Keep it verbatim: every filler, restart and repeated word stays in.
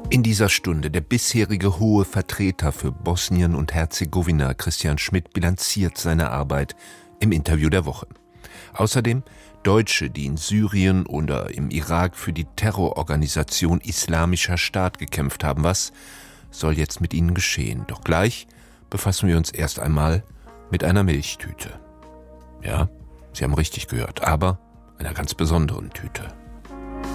In dieser Stunde der bisherige hohe Vertreter für Bosnien und Herzegowina, Christian Schmidt, bilanziert seine Arbeit im Interview der Woche. Außerdem Deutsche, die in Syrien oder im Irak für die Terrororganisation Islamischer Staat gekämpft haben. Was soll jetzt mit ihnen geschehen? Doch gleich befassen wir uns erst einmal mit einer Milchtüte. Ja, Sie haben richtig gehört, aber einer ganz besonderen Tüte.